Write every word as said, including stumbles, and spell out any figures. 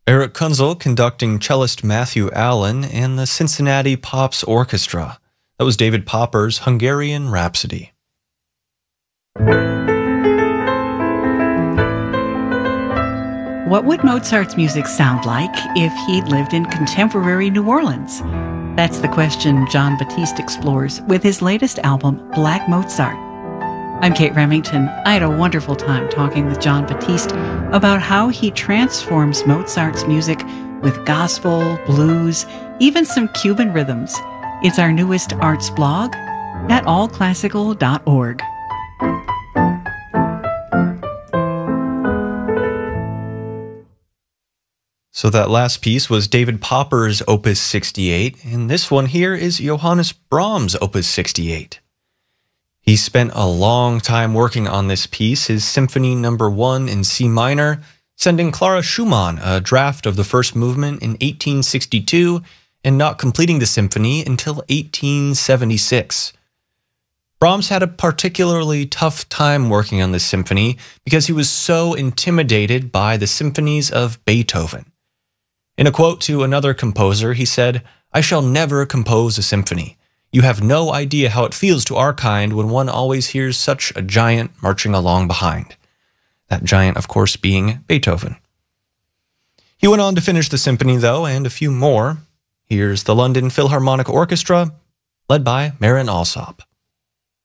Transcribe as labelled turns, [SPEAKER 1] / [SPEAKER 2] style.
[SPEAKER 1] Eric Kunzel conducting cellist Matthew Allen and the Cincinnati Pops Orchestra. That was David Popper's Hungarian Rhapsody.
[SPEAKER 2] What would Mozart's music sound like if he'd lived in contemporary New Orleans? That's the question Jon Batiste explores with his latest album, Black Mozart. I'm Kate Remington. I had a wonderful time talking with Jon Batiste about how he transforms Mozart's music with gospel, blues, even some Cuban rhythms. It's our newest arts blog at all classical dot org.
[SPEAKER 1] So that last piece was David Popper's Opus sixty-eight, and this one here is Johannes Brahms' Opus sixty-eight. He spent a long time working on this piece, his Symphony Number One in C minor, sending Clara Schumann a draft of the first movement in eighteen sixty-two and not completing the symphony until eighteen seventy-six. Brahms had a particularly tough time working on this symphony because he was so intimidated by the symphonies of Beethoven. In a quote to another composer, he said, "I shall never compose a symphony. You have no idea how it feels to our kind when one always hears such a giant marching along behind." That giant, of course, being Beethoven. He went on to finish the symphony, though, and a few more. Here's the London Philharmonic Orchestra, led by Marin Alsop.